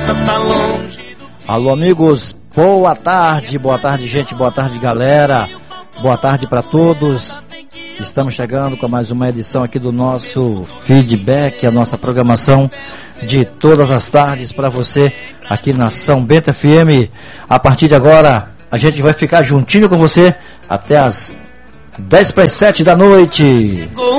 Alô, amigos, boa tarde, gente, boa tarde, galera, boa tarde para todos. Estamos chegando com mais uma edição aqui do nosso feedback, a nossa programação de todas as tardes para você aqui na São Bento FM. A partir de agora, a gente vai ficar juntinho com você até as 6:50 da noite.